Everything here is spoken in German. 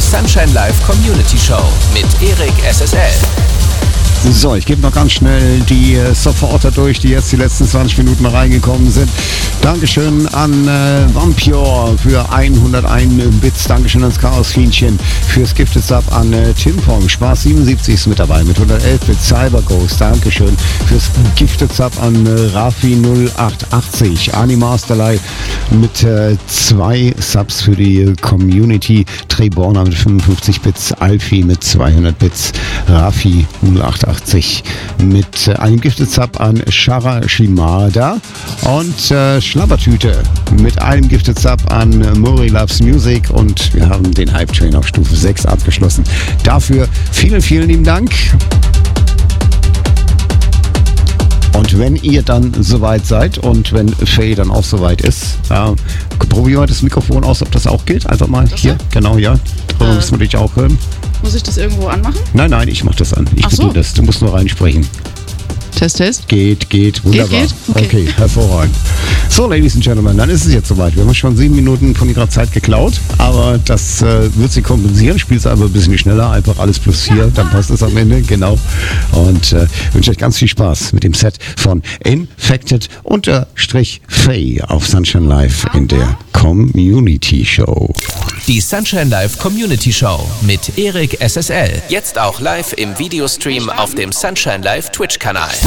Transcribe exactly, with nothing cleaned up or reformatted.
Sunshine Live Community Show mit Erik S S L. So, ich gebe noch ganz schnell die äh, Supporter durch, die jetzt die letzten zwanzig Minuten reingekommen sind. Dankeschön an äh, Vampire für hunderteins Bits. Dankeschön ans Chaos-Fienchen fürs Gifted Sub, an äh, Timpong. Spaß siebenundsiebzig ist mit dabei mit hundertelf Bits. Cyberghost, Dankeschön fürs Gifted Sub, an äh, Rafi null acht achtzig. Animasterlei mit äh, zwei Subs für die Community. Treborna mit fünfundfünfzig Bits. Alfie mit zweihundert Bits. Rafi null acht achtzig mit äh, einem Gifted Sub an Shara Shimada und äh, Schlabbertüte mit einem Gifted Sub an äh, Mori Loves Music, und wir haben den Hype Train auf Stufe sechs abgeschlossen. Dafür vielen, vielen lieben Dank. Und wenn ihr dann soweit seid und wenn Faye dann auch soweit ist, äh, probieren wir das Mikrofon aus, ob das auch gilt. Einfach mal das hier, ja? Genau, ja. Das äh, muss man dich auch hören. Muss ich das irgendwo anmachen? Nein, nein, ich mach das an. Ich Ach so. bediene das. Du musst nur reinsprechen. Test, Test. Geht, geht, wunderbar. Geht, geht? Okay. Okay, hervorragend. So, Ladies and Gentlemen, dann ist es jetzt soweit. Wir haben schon sieben Minuten von ihrer Zeit geklaut, aber das äh, wird sie kompensieren. Spielt sie aber ein bisschen schneller, einfach alles plus vier, dann passt es am Ende, genau. Und äh, wünsche euch ganz viel Spaß mit dem Set von Infected unterstrich Faye auf Sunshine Live in der Community Show. Die Sunshine Live Community Show mit Erik S S L. Jetzt auch live im Videostream auf dem Sunshine Live Twitch-Kanal.